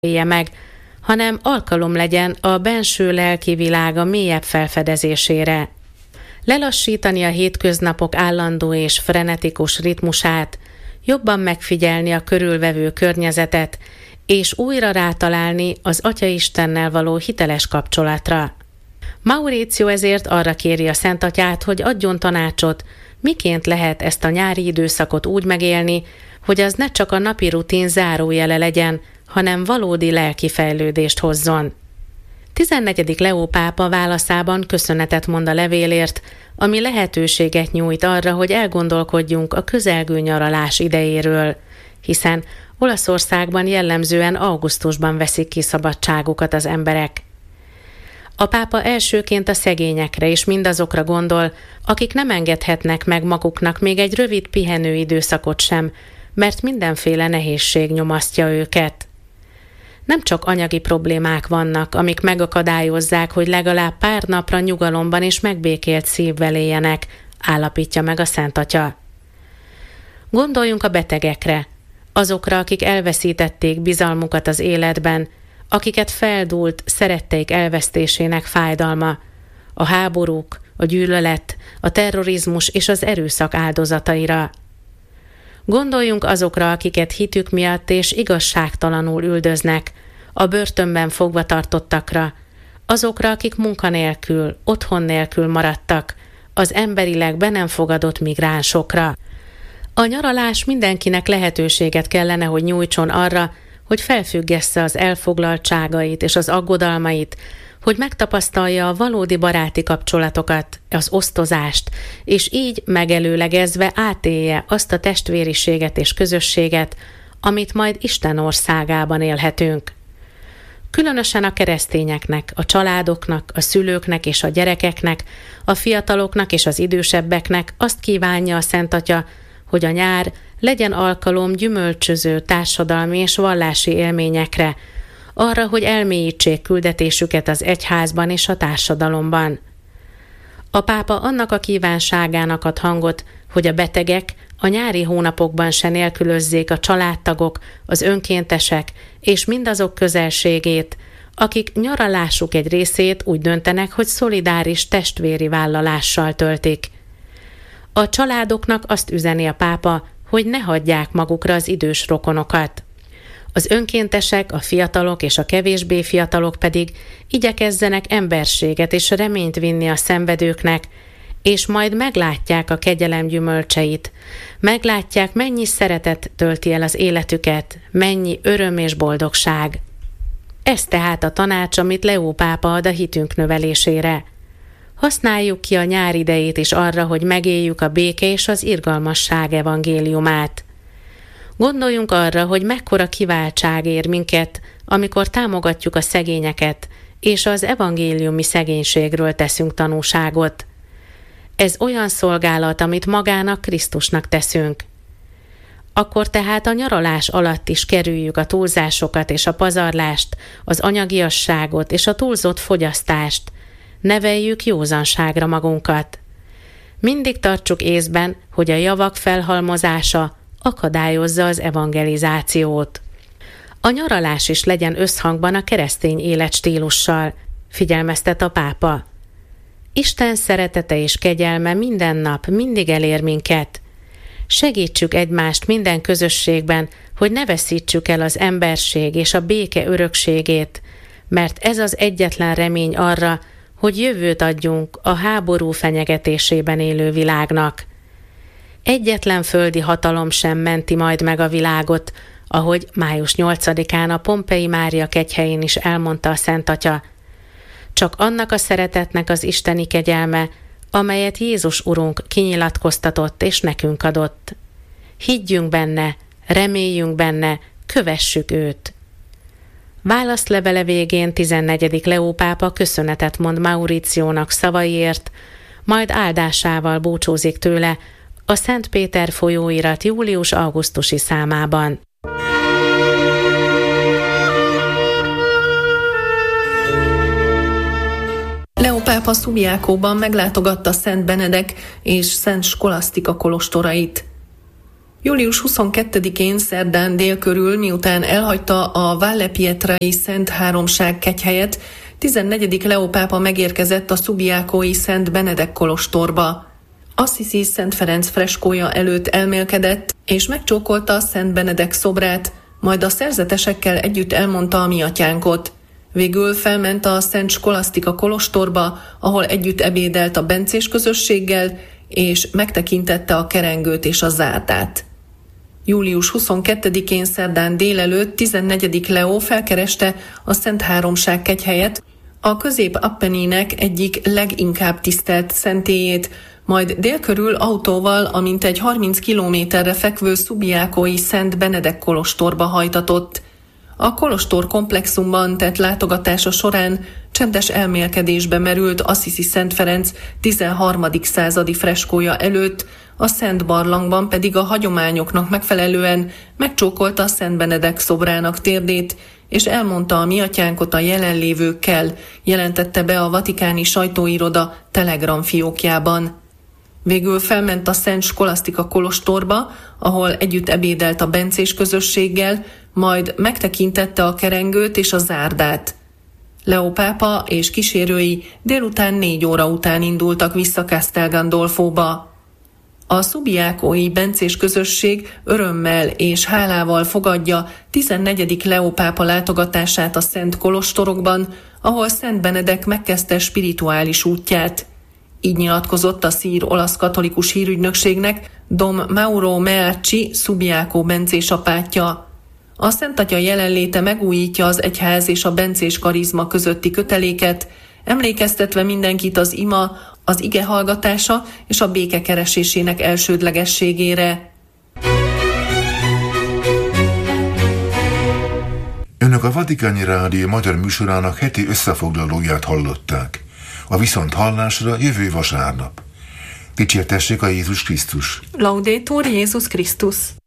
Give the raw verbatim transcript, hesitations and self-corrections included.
élje meg, hanem alkalom legyen a benső lelki világa mélyebb felfedezésére. Lelassítani a hétköznapok állandó és frenetikus ritmusát, jobban megfigyelni a körülvevő környezetet, és újra rátalálni az Atyaistennel való hiteles kapcsolatra. Mauricio ezért arra kéri a Szentatyát, hogy adjon tanácsot, miként lehet ezt a nyári időszakot úgy megélni, hogy az ne csak a napi rutin zárójele legyen, hanem valódi lelki fejlődést hozzon. tizennegyedik Leó pápa válaszában köszönetet mond a levélért, ami lehetőséget nyújt arra, hogy elgondolkodjunk a közelgő nyaralás idejéről, hiszen Olaszországban jellemzően augusztusban veszik ki szabadságukat az emberek. A pápa elsőként a szegényekre és mindazokra gondol, akik nem engedhetnek meg maguknak még egy rövid pihenő időszakot sem, mert mindenféle nehézség nyomasztja őket. Nem csak anyagi problémák vannak, amik megakadályozzák, hogy legalább pár napra nyugalomban és megbékélt szívvel éljenek, állapítja meg a Szentatya. Gondoljunk a betegekre, azokra, akik elveszítették bizalmukat az életben, akiket feldúlt szeretteik elvesztésének fájdalma, a háborúk, a gyűlölet, a terrorizmus és az erőszak áldozataira. Gondoljunk azokra, akiket hitük miatt és igazságtalanul üldöznek, a börtönben fogva tartottakra, azokra, akik munkanélkül, otthon nélkül maradtak, az emberileg be nem fogadott migránsokra. A nyaralás mindenkinek lehetőséget kellene, hogy nyújtson arra, hogy felfüggessze az elfoglaltságait és az aggodalmait, hogy megtapasztalja a valódi baráti kapcsolatokat, az osztozást, és így megelőlegezve átélje azt a testvériséget és közösséget, amit majd Isten országában élhetünk. Különösen a keresztényeknek, a családoknak, a szülőknek és a gyerekeknek, a fiataloknak és az idősebbeknek azt kívánja a Szentatya, hogy a nyár legyen alkalom gyümölcsöző társadalmi és vallási élményekre, arra, hogy elmélyítsék küldetésüket az egyházban és a társadalomban. A pápa annak a kívánságának ad hangot, hogy a betegek a nyári hónapokban se nélkülözzék a családtagok, az önkéntesek és mindazok közelségét, akik nyaralásuk egy részét úgy döntenek, hogy szolidáris testvéri vállalással töltik. A családoknak azt üzeni a pápa, hogy ne hagyják magukra az idős rokonokat. Az önkéntesek, a fiatalok és a kevésbé fiatalok pedig igyekezzenek emberséget és reményt vinni a szenvedőknek, és majd meglátják a kegyelem gyümölcseit, meglátják, mennyi szeretet tölti el az életüket, mennyi öröm és boldogság. Ez tehát a tanács, amit Leó pápa ad a hitünk növelésére. Használjuk ki a nyár idejét is arra, hogy megéljük a béke és az irgalmasság evangéliumát. Gondoljunk arra, hogy mekkora kiváltság ér minket, amikor támogatjuk a szegényeket, és az evangéliumi szegénységről teszünk tanúságot. Ez olyan szolgálat, amit magának, Krisztusnak teszünk. Akkor tehát a nyaralás alatt is kerüljük a túlzásokat és a pazarlást, az anyagiasságot és a túlzott fogyasztást, neveljük józanságra magunkat. Mindig tartsuk észben, hogy a javak felhalmozása akadályozza az evangelizációt. A nyaralás is legyen összhangban a keresztény életstílussal, figyelmeztet a pápa. Isten szeretete és kegyelme minden nap mindig elér minket. Segítsük egymást minden közösségben, hogy ne veszítsük el az emberség és a béke örökségét, mert ez az egyetlen remény arra, hogy jövőt adjunk a háború fenyegetésében élő világnak. Egyetlen földi hatalom sem menti majd meg a világot, ahogy május nyolcadikán a Pompei Mária kegyhelyén is elmondta a Szentatya. Csak annak a szeretetnek az isteni kegyelme, amelyet Jézus Urunk kinyilatkoztatott és nekünk adott. Higgyünk benne, reméljünk benne, kövessük őt. Válaszlevele végén tizennegyedik Leó pápa köszönetet mond Mauriciónak szavaiért, majd áldásával búcsúzik tőle a Szent Péter folyóirat július-augusztusi számában. Leó pápa Subiacóban meglátogatta Szent Benedek és Szent Skolasztika kolostorait. július huszonkettedikén szerdán dél körül, miután elhagyta a Valle Pietrai Szent Háromság kegyhelyet, tizennegyedik Leó pápa megérkezett a Subiacói Szent Benedek kolostorba. Assisi Szent Ferenc freskója előtt elmélkedett, és megcsókolta a Szent Benedek szobrát, majd a szerzetesekkel együtt elmondta a mi atyánkot. Végül felment a Szent Skolasztika kolostorba, ahol együtt ebédelt a bencés közösséggel, és megtekintette a kerengőt és a zárdát. július huszonkettedikén szerdán délelőtt tizennegyedik Leó felkereste a Szent Háromság kegyhelyet, a Közép-Appenninek egyik leginkább tisztelt szentélyét, majd délkörül autóval a mintegy harminc kilométerre fekvő Subiacói Szent Benedek kolostorba hajtatott. A kolostor komplexumban tett látogatása során csendes elmélkedésbe merült Assisi Szent Ferenc tizenharmadik századi freskója előtt, a Szent Barlangban pedig a hagyományoknak megfelelően megcsókolta a Szent Benedek szobrának térdét, és elmondta a mi atyánkot a jelenlévőkkel, jelentette be a vatikáni sajtóiroda Telegram fiókjában. Végül felment a Szent Skolasztika kolostorba, ahol együtt ebédelt a bencés közösséggel, majd megtekintette a kerengőt és a zárdát. Leó pápa és kísérői délután négy óra után indultak vissza Castel Gandolfóba. A Subiacói bencés közösség örömmel és hálával fogadja tizennegyedik Leó pápa látogatását a szent kolostorokban, ahol Szent Benedek megkezdte spirituális útját. Így nyilatkozott a szír olasz katolikus hírügynökségnek Dom Mauro Meacci Subiacó bencés apátja. A Szent Atya jelenléte megújítja az egyház és a bencés karizma közötti köteléket, emlékeztetve mindenkit az ima, az ige hallgatása és a béke keresésének elsődlegességére. Önök a Vatikáni Rádió magyar műsorának heti összefoglalóját hallották. A viszonthallásra jövő vasárnap. Dicsértessék a Jézus Krisztus! Laudetur Jézus Krisztus!